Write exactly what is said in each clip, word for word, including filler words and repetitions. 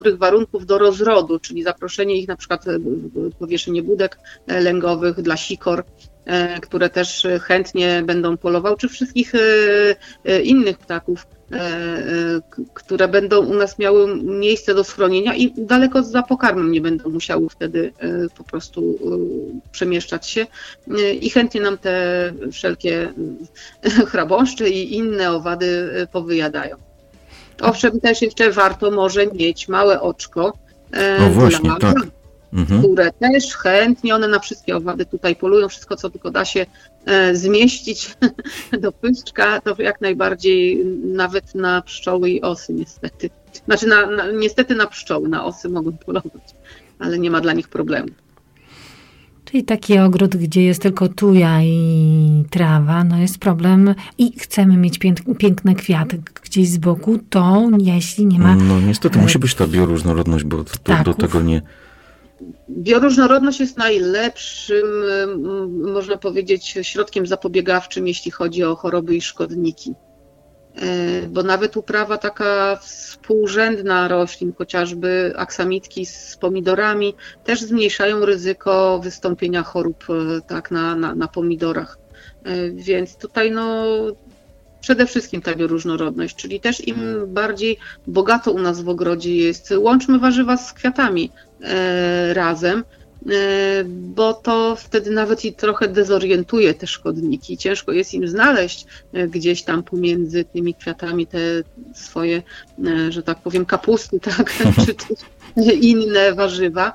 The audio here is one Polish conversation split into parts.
dobrych warunków do rozrodu, czyli zaproszenie ich na przykład powieszenie budek lęgowych dla sikor, które też chętnie będą polowały, czy wszystkich innych ptaków, które będą u nas miały miejsce do schronienia i daleko za pokarmem nie będą musiały wtedy po prostu przemieszczać się i chętnie nam te wszelkie chrabąszcze i inne owady powyjadają. Owszem, też jeszcze warto może mieć małe oczko, no właśnie, dla, tak. Mhm. które też chętnie, one na wszystkie owady tutaj polują, wszystko co tylko da się e, zmieścić do pyszczka, to jak najbardziej nawet na pszczoły i osy niestety. Znaczy na, na, niestety na pszczoły, na osy mogą polować, ale nie ma dla nich problemu. Czyli taki ogród, gdzie jest tylko tuja i trawa, no jest problem i chcemy mieć pięk- piękne kwiaty gdzieś z boku, to jeśli nie ma... No niestety musi być ta bioróżnorodność, bo to, do tego nie... Bioróżnorodność jest najlepszym, można powiedzieć, środkiem zapobiegawczym, jeśli chodzi o choroby i szkodniki. Bo nawet uprawa taka współrzędna roślin, chociażby aksamitki z pomidorami, też zmniejszają ryzyko wystąpienia chorób tak, na, na, na pomidorach. Więc tutaj no, przede wszystkim ta bioróżnorodność, czyli też im bardziej bogato u nas w ogrodzie jest, łączmy warzywa z kwiatami e, razem, bo to wtedy nawet i trochę dezorientuje te szkodniki. Ciężko jest im znaleźć gdzieś tam pomiędzy tymi kwiatami te swoje, że tak powiem, kapusty, tak, czy inne warzywa.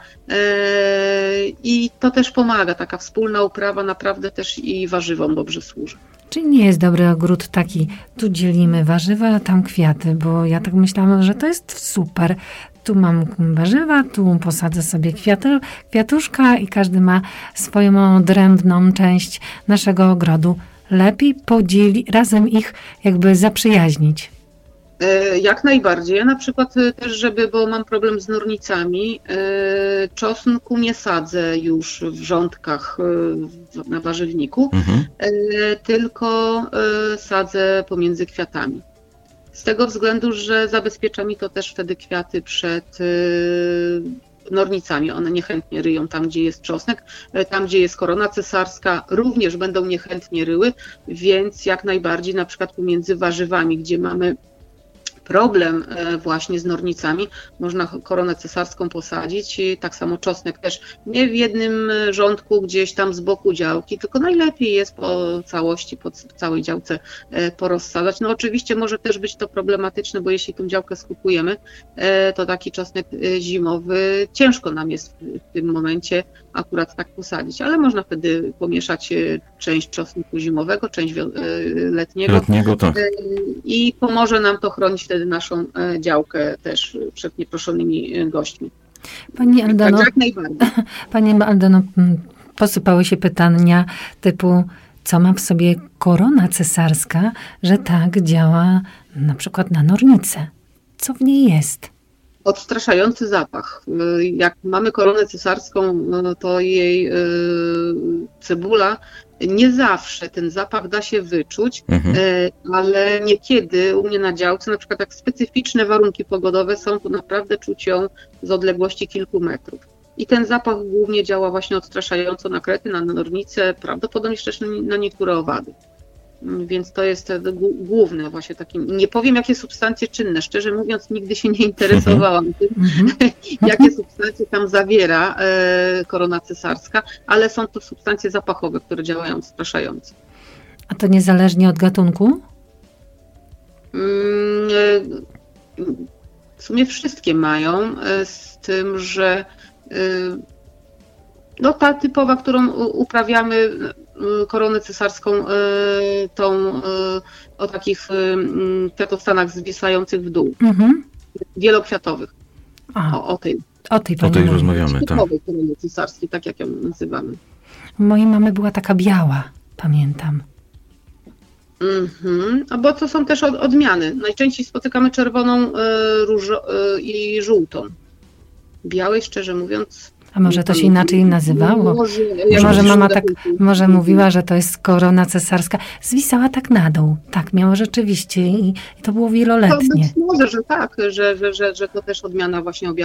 I to też pomaga, taka wspólna uprawa naprawdę też i warzywom dobrze służy. Czyli nie jest dobry ogród taki, tu dzielimy warzywa, a tam kwiaty, bo ja tak myślałam, że to jest super. Tu mam warzywa, tu posadzę sobie kwiaty, kwiatuszka i każdy ma swoją odrębną część naszego ogrodu. Lepiej podzieli, razem ich jakby zaprzyjaźnić. Jak najbardziej. Ja na przykład też, żeby, bo mam problem z nornicami, czosnku nie sadzę już w rządkach na warzywniku, mhm. tylko sadzę pomiędzy kwiatami. Z tego względu, że zabezpiecza mi to też wtedy kwiaty przed nornicami. One niechętnie ryją tam, gdzie jest czosnek. Tam, gdzie jest korona cesarska, również będą niechętnie ryły, więc jak najbardziej na przykład pomiędzy warzywami, gdzie mamy problem właśnie z nornicami, można koronę cesarską posadzić, tak samo czosnek też nie w jednym rządku gdzieś tam z boku działki, tylko najlepiej jest po całości, po całej działce porozsadzać. No oczywiście może też być to problematyczne, bo jeśli tą działkę skupujemy, to taki czosnek zimowy ciężko nam jest w tym momencie akurat tak posadzić, ale można wtedy pomieszać część czosnku zimowego, część letniego, letniego tak. I pomoże nam to chronić wtedy naszą działkę też przed nieproszonymi gośćmi. Pani Aldano, tak jak najbardziej. Pani Aldano, posypały się pytania typu, co ma w sobie korona cesarska, że tak działa na przykład na nornicę. Co w niej jest? Odstraszający zapach. Jak mamy koronę cesarską, to jej cebula, nie zawsze ten zapach da się wyczuć, mhm. ale niekiedy u mnie na działce, na przykład jak specyficzne warunki pogodowe są, to naprawdę czuć ją z odległości kilku metrów. I ten zapach głównie działa właśnie odstraszająco na krety, na nornice, prawdopodobnie też na niektóre owady. Więc to jest główne właśnie takie, nie powiem jakie substancje czynne, szczerze mówiąc nigdy się nie interesowałam tym, mm-hmm. jakie substancje tam zawiera e, korona cesarska, ale są to substancje zapachowe, które działają odstraszająco. A to niezależnie od gatunku? Mm, e, w sumie wszystkie mają, e, z tym, że e, no ta typowa, którą uprawiamy, koronę cesarską, tą o takich kwiatostanach zwisających w dół, mhm. wielokwiatowych. O, o tej, o tej, o tej rozmawiamy. Typowej tak. korony cesarskiej, tak jak ją nazywamy. Mojej mamy była taka biała, pamiętam. Mhm. A bo to są też od, odmiany. Najczęściej spotykamy czerwoną różo, i żółtą. Białej, szczerze mówiąc, A może to się inaczej nazywało? Może, może mama tak, może mówiła, że to jest korona cesarska. Zwisała tak na dół. Tak, miało rzeczywiście i, i to było wieloletnie. To być może, że tak, że, że, że, że to też odmiana właśnie